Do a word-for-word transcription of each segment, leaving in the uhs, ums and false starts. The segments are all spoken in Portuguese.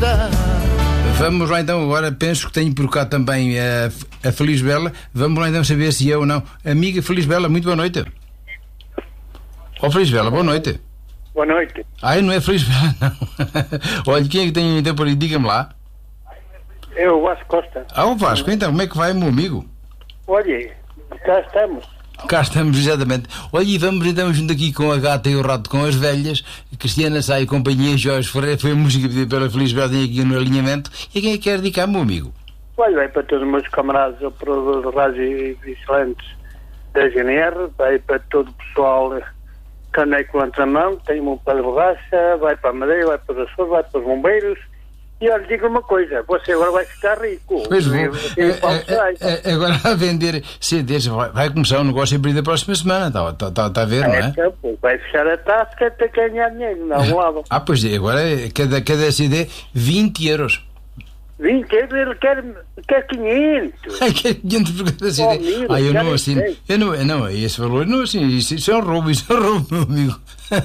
vida. Vamos lá então, agora penso que tenho por cá também a, a Feliz Bela. Vamos lá então saber se é ou não. Amiga Feliz Bela, muito boa noite. Ó, oh, Feliz Bela, boa noite. Boa noite. Ai, não é Feliz Bela, não. Olha, quem é que tem então por aí? Diga-me lá. É o Vasco Costa. Ah, o Vasco, então, como é que vai, meu amigo? Olha, cá estamos. Cá estamos, exatamente. Olha, e vamos então junto aqui com a gata e o rato com as velhas. Cristiana Sá e companhia, Jorge Ferreira, foi a música pedida pela Feliz Bela, tem aqui no alinhamento. E quem é que quer dedicar, meu amigo? Olha, vai para todos os meus camaradas, operadores de rádio e vigilantes da G N R, vai para todo o pessoal que anda com a mão, tem um pé de borracha, vai para a Madeira, vai para os Açores, vai para os bombeiros. E olha, diga uma coisa, você agora vai ficar rico. Pois vou. É, é, agora a vender C Ds, vai, vai começar um negócio a abrir da próxima semana, está tá, tá, tá a ver, não é? é? Vai fechar a tasca até ganhar dinheiro, não um lado. Ah, pois é, agora cada, cada C D vinte euros. vinte euros, ele quer, quer quinhentos. Quer quinhentos por cada C D. Oh, ah, eu não assino. Eu não, não, esse valor não assino. Isso, isso é um roubo, isso é um roubo, meu amigo.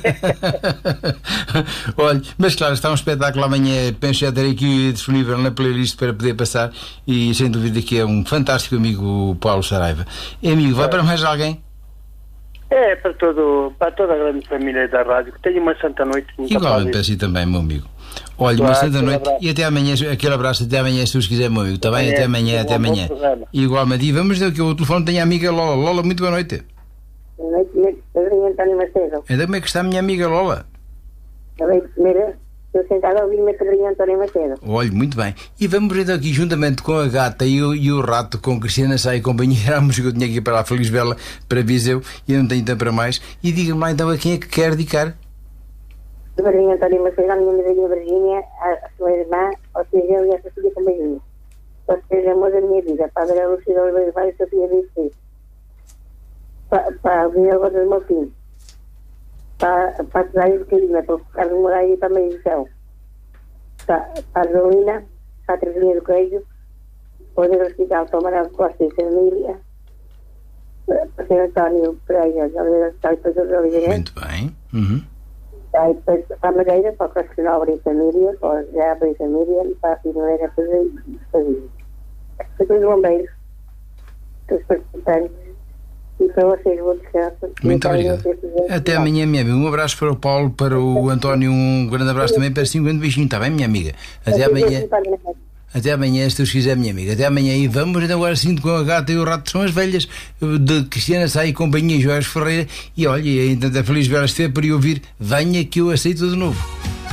Olha, mas claro, está um espetáculo amanhã. Penso já ter aqui disponível na playlist para poder passar. E sem dúvida que é um fantástico amigo, o Paulo Saraiva. E amigo, vai para mais alguém? É, para, todo, para toda a grande família da rádio, que tenha uma santa noite. Igualmente para si também, meu amigo. Olha, claro, uma santa noite abraço. E até amanhã, aquele abraço, até amanhã, se Deus quiser, meu amigo. Está bem? Até amanhã, até amanhã. Igualmente. E vamos dizer que o telefone tem a amiga Lola. Lola, muito boa noite. Boa noite, Pedrinho António Macedo. Então como é que está a minha amiga Lola? Primeiro, estou sentada a ouvir-me Pedrinho António Macedo. Olha, muito bem. E vamos então aqui, juntamente com a gata e o, e o rato, com Cristiana Sá e companhia, era a música que eu tinha aqui para a Feliz Bela, para Viseu, e eu não tenho tempo para mais. E diga-me lá então a quem é que quer dedicar? Do Pedrinho António Macedo, a minha madrinha Virgínia, a sua irmã, ao seu Gil e a sua filha companhia. Ou seja, amor da minha vida, para a Adriana Lucida Oliveira Vai e a Sofia Vicente. Para, para a Avenida Roda do Malfim. Para, para a Cidade de Carina, para o Ricardo Moraes e para a Medição. Para, para a Zolina, para a Trevinha do Queijo, para o Deus Hospital, para o Amaral Costa e família, para o senhor António Pereira, de Oliveira Hospital e para o Oliveira. Muito bem. Uhum. Para, para a Madeira, para o Costa Nobre e família, para o Jabra e família, e para a Finoeira e família. Para todos os bombeiros, todos os participantes. E para vocês, vou descansar. Muito obrigado. Até amanhã, minha amiga. Um abraço para o Paulo, para o António, um grande abraço também para si, um grande beijinho, está bem, minha amiga? Até amanhã. Até amanhã, se Deus quiser, minha amiga. Até amanhã. E vamos então agora sim com a gata e o rato, são as velhas de Cristiana Sá e companhia, Jorge Ferreira. E olha, então a Feliz Bela esteve para ir ouvir. Venha que eu aceito de novo.